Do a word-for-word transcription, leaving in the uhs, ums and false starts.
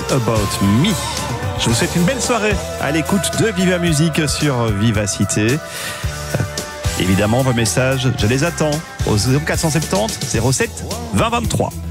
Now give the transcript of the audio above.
About Me. Je vous souhaite une belle soirée à l'écoute de Viva Musique sur Vivacité. Évidemment, vos messages, je les attends au zéro quatre cent soixante-dix zéro sept vingt vingt-trois.